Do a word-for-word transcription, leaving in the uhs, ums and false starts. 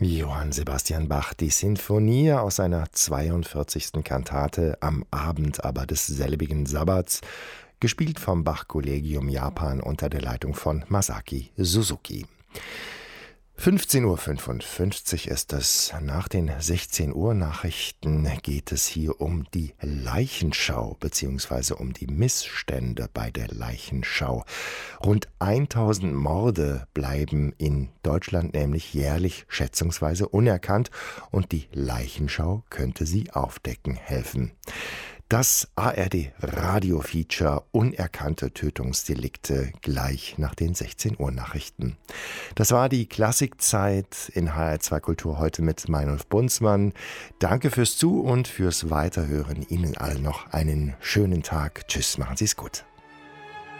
Johann Sebastian Bach, die Sinfonie aus seiner zweiundvierzigsten Kantate Am Abend aber des selbigen Sabbats, gespielt vom Bach-Kollegium Japan unter der Leitung von Masaki Suzuki. fünfzehn Uhr fünfundfünfzig ist es. Nach den sechzehn Uhr Nachrichten geht es hier um die Leichenschau bzw. um die Missstände bei der Leichenschau. Rund tausend Morde bleiben in Deutschland nämlich jährlich schätzungsweise unerkannt und die Leichenschau könnte sie aufdecken helfen. Das A R D-Radio-Feature Unerkannte Tötungsdelikte gleich nach den sechzehn Uhr Nachrichten. Das war die Klassikzeit in H R zwei Kultur heute mit Meinolf Bunzmann. Danke fürs Zu- und fürs Weiterhören. Ihnen allen noch einen schönen Tag. Tschüss, machen Sie es gut.